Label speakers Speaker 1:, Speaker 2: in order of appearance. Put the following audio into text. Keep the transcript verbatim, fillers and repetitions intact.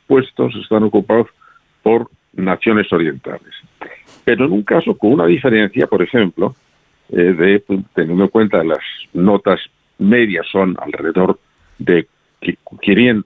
Speaker 1: puestos están ocupados por naciones orientales. Pero en un caso con una diferencia, por ejemplo, eh, de teniendo en cuenta las notas medias son alrededor de